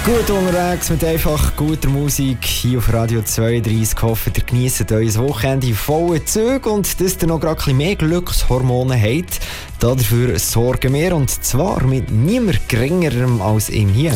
Gut unterwegs mit einfach guter Musik hier auf Radio 32. Ich hoffe, ihr genießt euer Wochenende in vollen Zügen und dass ihr noch gerade ein bisschen mehr Glückshormone habt. Dafür sorgen wir, und zwar mit niemand geringerem als ihm hier.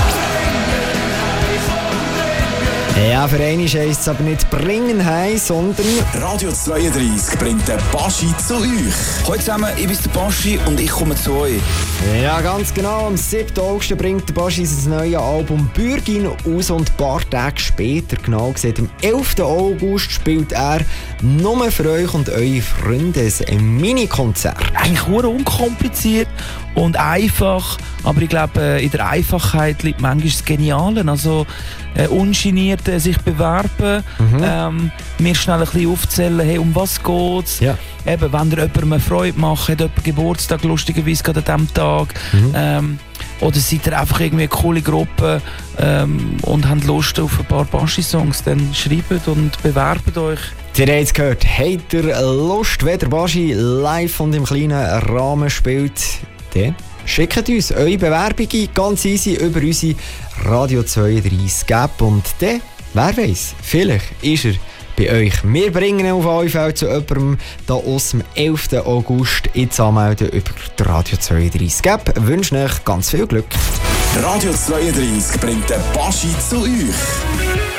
Ja, für einmal heisst es aber nicht bringen heim, sondern Radio 32 bringt den Baschi zu euch. Hallo zusammen, ich bin der Baschi und ich komme zu euch. Ja, ganz genau. Am 7. August bringt der Baschi sein neues Album «Bürgin» raus und ein paar Tage später, genau gesagt am 11. August, spielt er nur für euch und eure Freunde ein Mini-Konzert. Eigentlich sehr unkompliziert und einfach, aber ich glaube, in der Einfachheit liegt manchmal das Geniale. Also ungeniert sich bewerben, mir schnell ein bisschen aufzählen, hey, um was geht's? Ja. Eben, wenn ihr jemandem eine Freude macht, hat jemand Geburtstag, lustigerweise gerade an diesem Tag. Oder seid ihr einfach irgendwie eine coole Gruppe und habt Lust auf ein paar Baschi-Songs, dann schreibt und bewerbt euch. Ihr habt es gehört, habt ihr Lust, wenn der Baschi live und im kleinen Rahmen spielt, dann schickt uns eure Bewerbungen ganz easy über unsere Radio 32 App und dann, wer weiss, vielleicht ist er bei euch. Wir bringen ihn auf alle Fälle zu jemandem da aus dem 11. August jetzt anmelden über die Radio 32 App. Ich wünsche euch ganz viel Glück. Radio 32 bringt den Baschi zu euch.